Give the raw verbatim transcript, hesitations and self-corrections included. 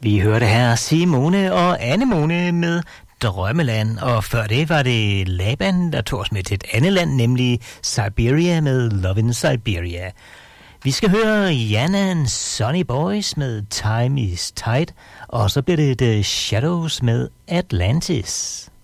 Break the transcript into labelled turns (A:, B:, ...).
A: Vi hørte her Simone og Anemone med Drømmeland, og før det var det Laban, der tog os med til et andet land, nemlig Siberia med Love in Siberia. Vi skal høre Yana and Sunny Boys med Time is Tight, og så bliver det The Shadows med Atlantis.